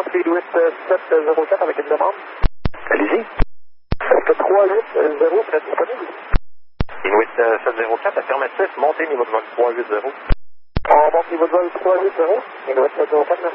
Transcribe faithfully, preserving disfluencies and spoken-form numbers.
entre Inuit sept zéro quatre avec une demande. Allez-y. trois huit zéro, vous êtes disponible? Inuit sept zéro quatre, affirmatif, montez niveau de vol trois huit zéro. On monte niveau de vol trois huit zéro, Inuit sept zéro quatre, merci.